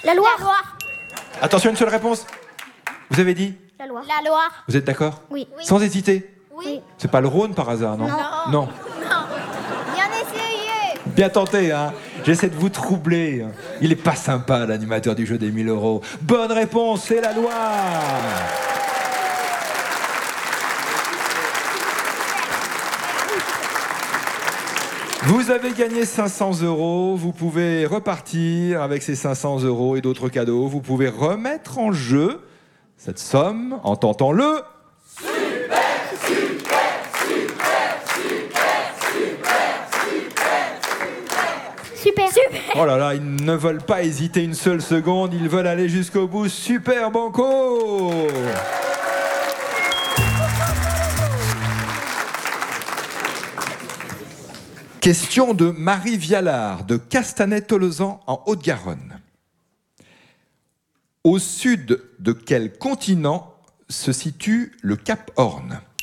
La Loire. La Loire. Attention, une seule réponse. Vous avez dit? La Loire. La Loire. Vous êtes d'accord? Oui. Sans hésiter? Oui. C'est pas le Rhône par hasard, non? Non. Non. Bien essayé. Bien tenté, hein. J'essaie de vous troubler. Il est pas sympa, l'animateur du jeu des 1000 euros. Bonne réponse, c'est la Loire. Vous avez gagné 500 euros. Vous pouvez repartir avec ces 500 euros et d'autres cadeaux. Vous pouvez remettre en jeu cette somme en tentant le... Super. Super. Oh là là, ils ne veulent pas hésiter une seule seconde, ils veulent aller jusqu'au bout. Super banco! Question de Marie Vialard, de Castanet-Tolosan, en Haute-Garonne. Au sud de quel continent se situe le Cap Horn?